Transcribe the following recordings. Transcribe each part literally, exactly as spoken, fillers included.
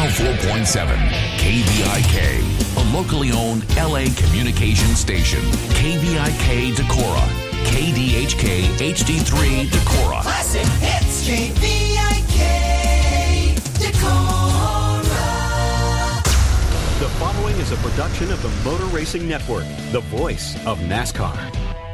oh four point seven K V I K, a locally owned L A communication station. K V I K Decorah, K D H K H D three Decorah. Classic hits, K V I K Decorah. The following is a production of the Motor Racing Network, the voice of NASCAR.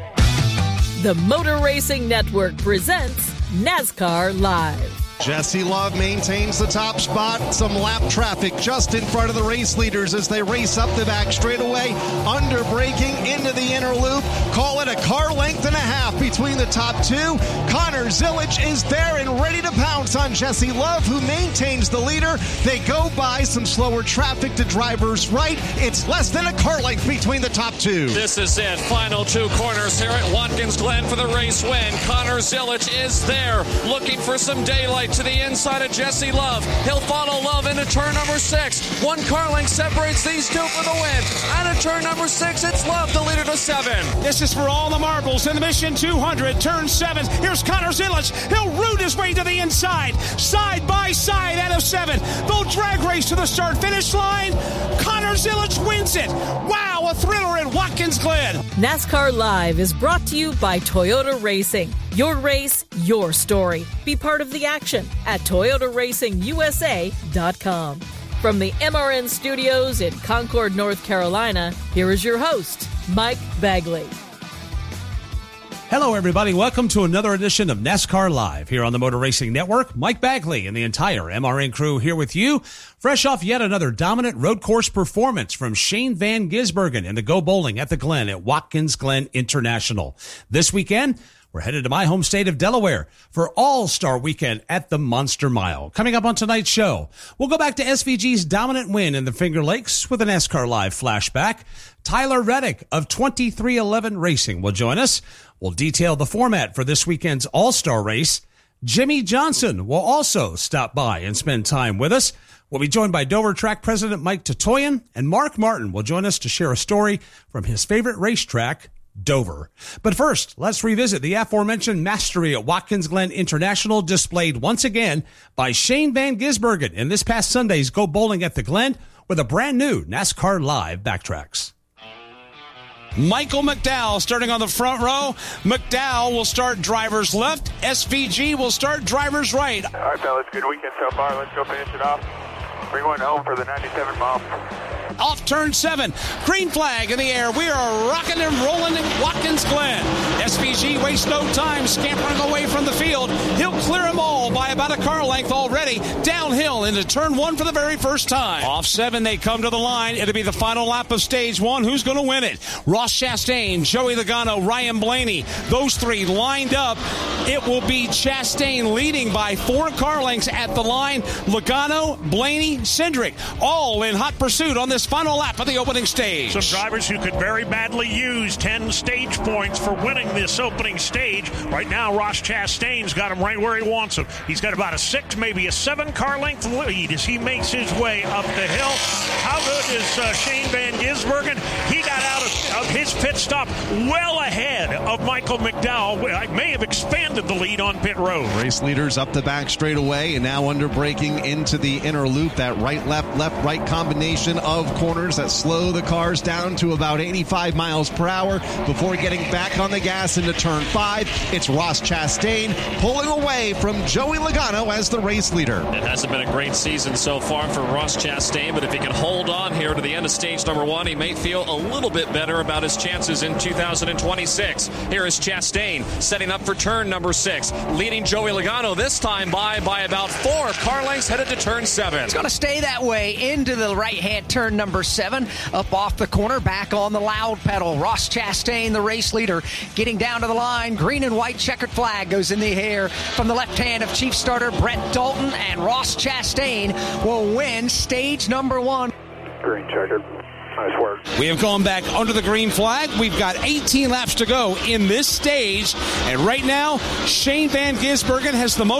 The Motor Racing Network presents NASCAR Live. Jesse Love maintains the top spot. Some lap traffic just in front of the race leaders as they race up the back straightaway, under braking into the inner loop. Call it a car length and a half between the top two. Connor Zilisch is there and ready to pounce on Jesse Love, who maintains the leader. They go by some slower traffic to driver's right. It's less than a car length between the top two. This is it. Final two corners here at Watkins Glen for the race win. Connor Zilisch is there, looking for some daylight to the inside of Jesse Love. He'll follow Love into turn number six. One car length separates these two for the win. And at turn number six, it's Love, the leader, to seven. This is for all the marbles in the Mission two hundred, turn seven. Here's Connor Zilisch. He'll root his way to the inside. Side by side out of seven. They'll drag race to the start-finish line. Connor Zilisch wins it. Wow, a thriller at Watkins Glen. NASCAR Live is brought to you by Toyota Racing. Your race, your story. Be part of the action at Toyota Racing U S A dot com. From the M R N studios in Concord, North Carolina, here is your host, Mike Bagley. Hello, everybody. Welcome to another edition of NASCAR Live here on the Motor Racing Network. Mike Bagley and the entire M R N crew here with you, fresh off yet another dominant road course performance from Shane Van Gisbergen in the Go Bowling at the Glen at Watkins Glen International. This weekend, we're headed to my home state of Delaware for All-Star Weekend at the Monster Mile. Coming up on tonight's show, we'll go back to S V G's dominant win in the Finger Lakes with a NASCAR Live flashback. Tyler Reddick of twenty-three eleven Racing will join us. We'll detail the format for this weekend's All-Star race. Jimmy Johnson will also stop by and spend time with us. We'll be joined by Dover Track President Mike Tatoyan, and Mark Martin will join us to share a story from his favorite racetrack, Dover. But first, let's revisit the aforementioned mastery at Watkins Glen International, displayed once again by Shane Van Gisbergen in this past Sunday's Go Bowling at the Glen with a brand new NASCAR Live backtracks. Michael McDowell starting on the front row. McDowell will start driver's left. S V G will start driver's right. All right, fellas, good weekend so far. Let's go finish it off. Bring one home for the ninety-seven mile. Off turn seven. Green flag in the air. We are rocking and rolling in Watkins Glen. S V G wastes no time scampering away from the field. He'll clear them all by about a car length already. Downhill into turn one for the very first time. Off seven, they come to the line. It'll be the final lap of stage one. Who's going to win it? Ross Chastain, Joey Logano, Ryan Blaney. Those three lined up. It will be Chastain leading by four car lengths at the line. Logano, Blaney, Cindric, all in hot pursuit on this final lap of the opening stage. Some drivers who could very badly use ten stage points for winning this opening stage. Right now, Ross Chastain's got him right where he wants him. He's got about a six, maybe a seven car length lead as he makes his way up the hill. How good is uh, Shane Van Gisbergen? He got out of, of his pit stop well ahead of Michael McDowell. I may have expanded the lead on pit road. Race leaders up the back straightaway and now under braking into the inner loop. That right, left, left, right combination of corners that slow the cars down to about eighty-five miles per hour before getting back on the gas into turn five. It's Ross Chastain pulling away from Joey Logano as the race leader. It hasn't been a great season so far for Ross Chastain, but if he can hold on here to the end of stage number one, he may feel a little bit better about his chances in two thousand twenty-six. Here is Chastain setting up for turn number six, leading Joey Logano this time by by about four car lengths headed to turn seven. It's going to stay that way into the right-hand turn number seven, up off the corner, back on the loud pedal. Ross Chastain, the race leader, getting down to the line. Green and white checkered flag goes in the air from the left hand of Chief Starter Brett Dalton, and Ross Chastain will win stage number one. Green checkered. Nice work. We have gone back under the green flag. We've got eighteen laps to go in this stage, and right now, Shane Van Gisbergen has the most